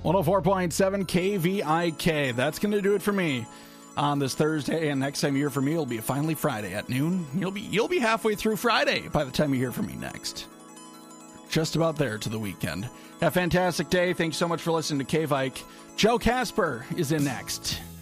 104.7 KVIK. That's going to do it for me on this Thursday. And next time you hear from me, it'll be finally Friday at noon. You'll be halfway through Friday by the time you hear from me next. Just about there to the weekend. Have a fantastic day. Thanks so much for listening to KVIK. Joe Casper is in next.